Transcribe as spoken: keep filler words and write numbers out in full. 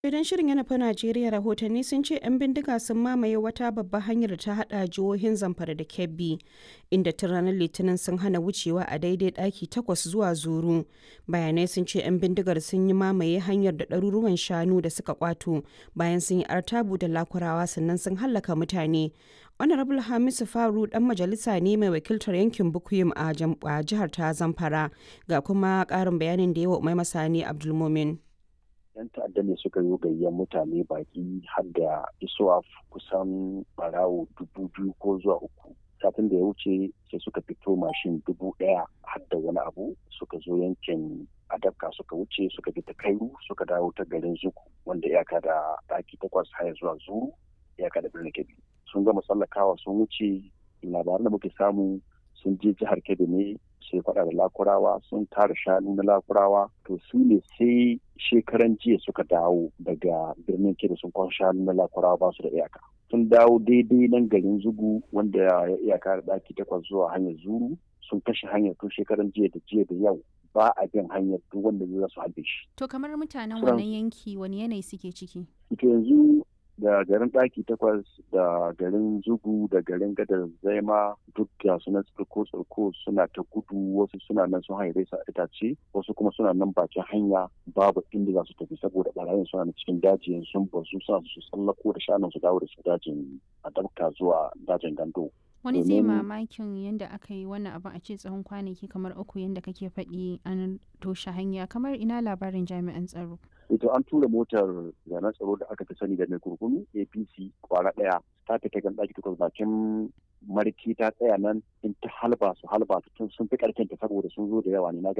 Idan shirin ya nufi Najeriya, rahotanni sun ce 'yan bindiga sun mamaye wata babbar hanyar da ta hada jihohin Zamfara da Kebbi, inda tun ranar Litinin sun hana wucewa a daidai ɗaki takwas zuwa Zuru. Bayanai sun ce 'yan bindigar sun yi mamaye hanyar da ɗaruruwan shanu da suka kwato bayan sun yi artabu da Lakurawa sannan sun hallaka mutane. Honorable Hamisu Faru dan majalisa ne mai wakiltar yankin Bukuyum a jihar ta Zamfara, ga kuma ƙarin bayanin da yawa Umai Masani Abdulmumin. yan ta'adda ne suka yi gayyan mutane baki har da isuwa kusan barawo dubu biyu ko zuwa uku. Satin da ya wuce sai suka fito mashin dubu ɗaya har da wani abu suka zo yankin adabka suka wuce suka bi ta kairu suka dawo ta garin zuku wanda iyaka da ɗaki takwas haya zuwa zuru iyaka da birnin kebbi. Sun gama tsallakawa sun wuce, labaran da muke samu sun je jihar kebbi ne sai faɗa da Lakurawa, sun tara shanu na Lakurawa, to su ne sai shekaran jiya suka dawo daga birnin Kebbi sun kwan shanu na Lakurawa ba su da iyaka. Sun dawo daidai nan garin Zugu wanda ya iyaka da ɗaki takwas zuwa hanyar Zuru, sun kashe hanyar tun shekaran jiya da jiya da yau ba a bin hanyar duk wanda zai su halbe shi. To kamar mutanen wannan yanki wani yanayi suke ciki? Ito yanzu da garin ɗaki takwas da garin Zugu da garin gadar Zaima duk da suna tsirko tsirko suna ta gudu, wasu suna nan sun haire su a itace, wasu kuma suna nan bakin hanya babu inda za su tafi saboda barayin suna na cikin dajin sun basu suna su tsallako da shanun su dawo da su dajin adabka zuwa dajin Gando. Wani zai mamakin yadda aka yi wannan abin a ce tsawon kwanaki kamar uku yadda kake faɗi an toshe hanya, kamar ina labarin jami'an tsaro. Ito an tura motar zanen tsaro da aka fi sani da mai kurkunu A P C kwara ɗaya ta fita gan ɗaki takwas bakin marki ta tsaya nan in ta halba su halba tun sun fi ƙarfin ta saboda sun zo da yawa ne na